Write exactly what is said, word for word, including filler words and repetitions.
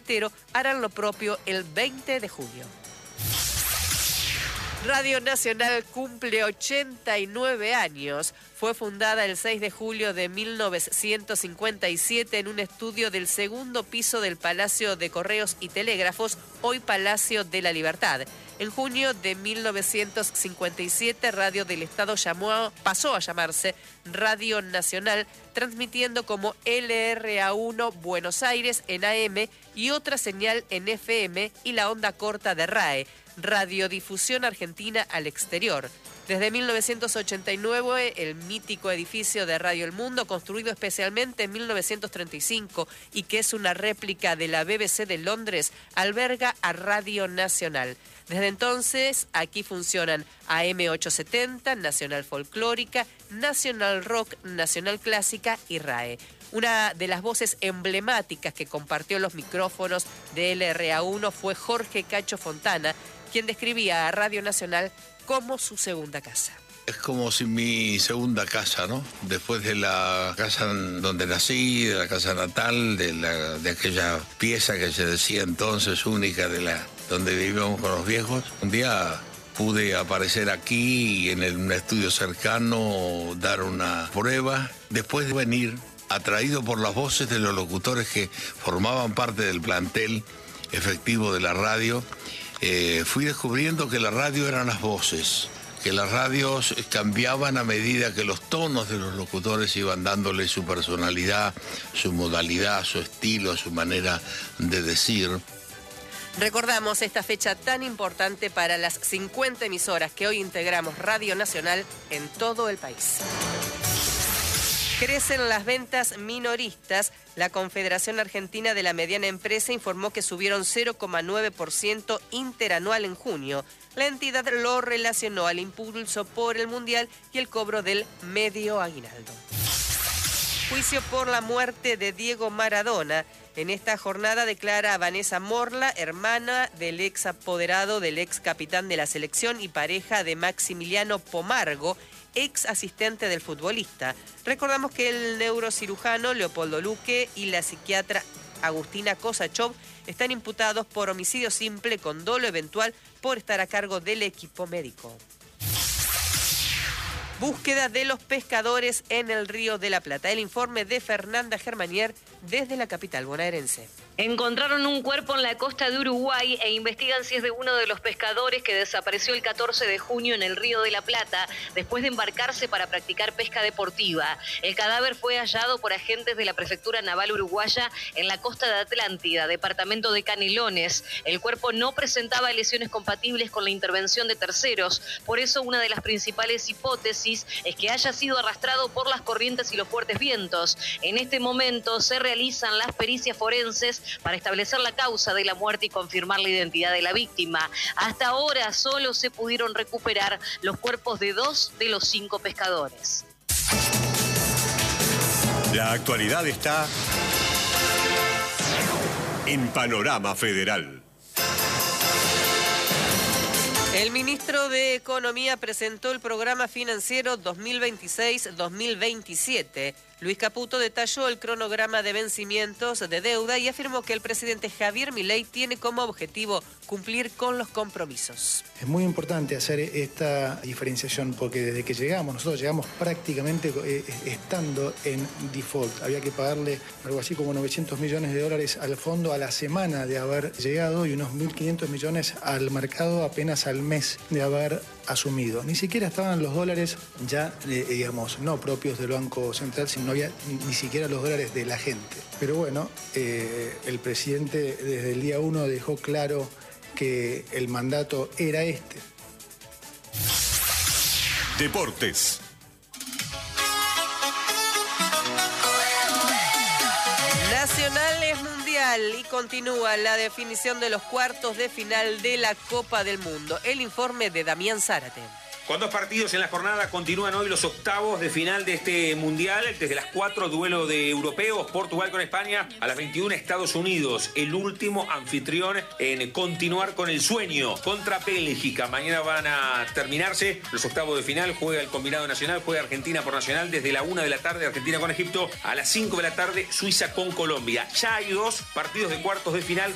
Estero harán lo propio el veinte de julio. Radio Nacional cumple ochenta y nueve años. Fue fundada el seis de julio de mil novecientos cincuenta y siete en un estudio del segundo piso del Palacio de Correos y Telégrafos, hoy Palacio de la Libertad. En junio de mil novecientos cincuenta y siete, Radio del Estado llamó, pasó a llamarse Radio Nacional, transmitiendo como L R A uno Buenos Aires en A M y otra señal en F M y la onda corta de R A E, Radiodifusión Argentina al Exterior. Desde mil novecientos ochenta y nueve, el mítico edificio de Radio El Mundo, construido especialmente en mil novecientos treinta y cinco y que es una réplica de la B B C de Londres, alberga a Radio Nacional. Desde entonces, aquí funcionan A M ochocientos setenta, Nacional Folclórica, Nacional Rock, Nacional Clásica y R A E. Una de las voces emblemáticas que compartió los micrófonos de L R A uno fue Jorge Cacho Fontana, quien describía a Radio Nacional como su segunda casa. Es como si mi segunda casa, ¿no? Después de la casa donde nací, de la casa natal, de, la, de aquella pieza que se decía entonces única, de la donde vivíamos con los viejos. Un día pude aparecer aquí en el, un estudio cercano, dar una prueba. Después de venir, atraído por las voces de los locutores que formaban parte del plantel efectivo de la radio, eh, fui descubriendo que la radio eran las voces, que las radios cambiaban a medida que los tonos de los locutores iban dándole su personalidad, su modalidad, su estilo, su manera de decir. Recordamos esta fecha tan importante para las cincuenta emisoras que hoy integramos Radio Nacional en todo el país. Crecen las ventas minoristas. La Confederación Argentina de la Mediana Empresa informó que subieron cero coma nueve por ciento interanual en junio. La entidad lo relacionó al impulso por el Mundial y el cobro del medio aguinaldo. Juicio por la muerte de Diego Maradona. En esta jornada declara a Vanessa Morla, hermana del ex apoderado del ex capitán de la selección y pareja de Maximiliano Pomargo, ex asistente del futbolista. Recordamos que el neurocirujano Leopoldo Luque y la psiquiatra Agustina Kosachov están imputados por homicidio simple con dolo eventual por estar a cargo del equipo médico. Búsqueda de los pescadores en el Río de la Plata. El informe de Fernanda Germanier desde la capital bonaerense. Encontraron un cuerpo en la costa de Uruguay e investigan si es de uno de los pescadores que desapareció el catorce de junio en el Río de la Plata después de embarcarse para practicar pesca deportiva. El cadáver fue hallado por agentes de la Prefectura Naval Uruguaya en la costa de Atlántida, departamento de Canelones. El cuerpo no presentaba lesiones compatibles con la intervención de terceros, por eso una de las principales hipótesis es que haya sido arrastrado por las corrientes y los fuertes vientos. En este momento se realizan las pericias forenses para establecer la causa de la muerte y confirmar la identidad de la víctima. Hasta ahora solo se pudieron recuperar los cuerpos de dos de los cinco pescadores. La actualidad está en Panorama Federal. El ministro de Economía presentó el programa financiero dos mil veintiséis dos mil veintisiete. Luis Caputo detalló el cronograma de vencimientos de deuda y afirmó que el presidente Javier Milei tiene como objetivo cumplir con los compromisos. Es muy importante hacer esta diferenciación porque desde que llegamos, nosotros llegamos prácticamente eh, estando en default. Había que pagarle algo así como novecientos millones de dólares al fondo a la semana de haber llegado y unos mil quinientos millones al mercado apenas al mes de haber asumido. Ni siquiera estaban los dólares ya, eh, digamos, no propios del Banco Central, sino no había ni, ni siquiera los dólares de la gente. Pero bueno, eh, el presidente desde el día uno dejó claro que el mandato era este. Deportes. Nacional es mundial y continúa la definición de los cuartos de final de la Copa del Mundo. El informe de Damián Zárate. Con dos partidos en la jornada continúan hoy los octavos de final de este mundial. Desde las cuatro, duelo de europeos, Portugal con España. A las veintiuna, Estados Unidos, el último anfitrión en continuar con el sueño contra Bélgica. Mañana van a terminarse los octavos de final. Juega el combinado nacional, juega Argentina por Nacional desde la una de la tarde, Argentina con Egipto. A las cinco de la tarde, Suiza con Colombia. Ya hay dos partidos de cuartos de final